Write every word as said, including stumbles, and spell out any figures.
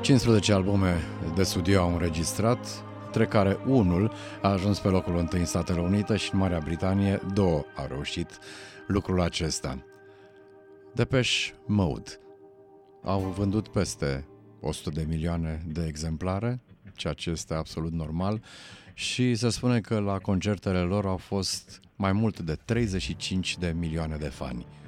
cincisprezece albume de studio au înregistrat, între care unul a ajuns pe locul întâi în Statele Unite și în Marea Britanie două au reușit lucrul acesta. Depeche Mode au vândut peste o sută de milioane de exemplare, ceea ce este absolut normal, și se spune că la concertele lor au fost mai mult de treizeci și cinci de milioane de fani.